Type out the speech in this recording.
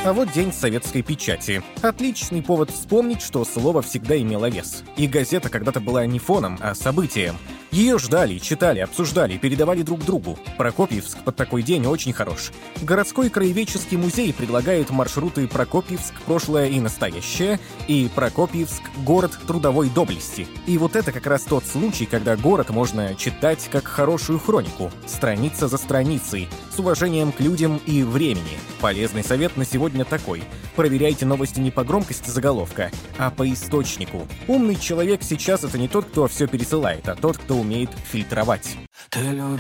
А вот день советской печати. Отличный повод вспомнить, что слово всегда имело вес. И газета когда-то была не фоном, а событием. Ее ждали, читали, обсуждали, передавали друг другу. Прокопьевск под такой день очень хорош. Городской краеведческий музей предлагает маршруты Прокопьевск, прошлое и настоящее, и Прокопьевск, город трудовой доблести. И вот это как раз тот случай, когда город можно читать как хорошую хронику, страница за страницей, с уважением к людям и времени. Полезный совет на сегодня такой. Проверяйте новости не по громкости заголовка, а по источнику. Умный человек сейчас — это не тот, кто все пересылает, а тот, кто умеет фильтровать.